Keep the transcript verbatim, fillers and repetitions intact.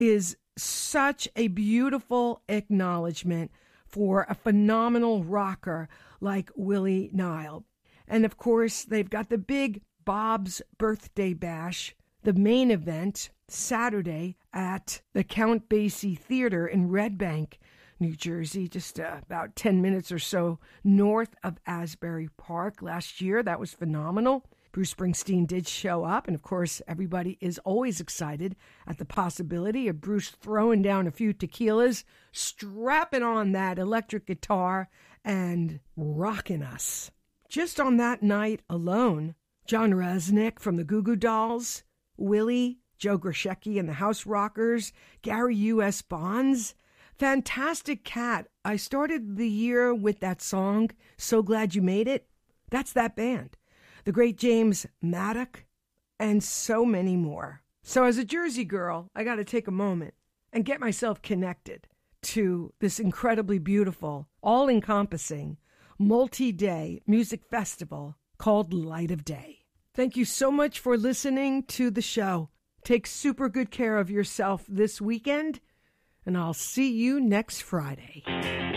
is such a beautiful acknowledgement for a phenomenal rocker like Willie Nile. And of course, they've got the big Bob's Birthday Bash, the main event, Saturday at the Count Basie Theater in Red Bank, New Jersey, just uh, about ten minutes or so north of Asbury Park. Last year, that was phenomenal. Bruce Springsteen did show up, and of course, everybody is always excited at the possibility of Bruce throwing down a few tequilas, strapping on that electric guitar, and rocking us. Just on that night alone, John Reznick from the Goo Goo Dolls, Willie, Joe Grishecki and the House Rockers, Gary U S. Bonds, fantastic cat. I started the year with that song, So Glad You Made It. That's that band. The great James Maddock, and so many more. So as a Jersey girl, I got to take a moment and get myself connected to this incredibly beautiful, all-encompassing, multi-day music festival called Light of Day. Thank you so much for listening to the show. Take super good care of yourself this weekend, and I'll see you next Friday.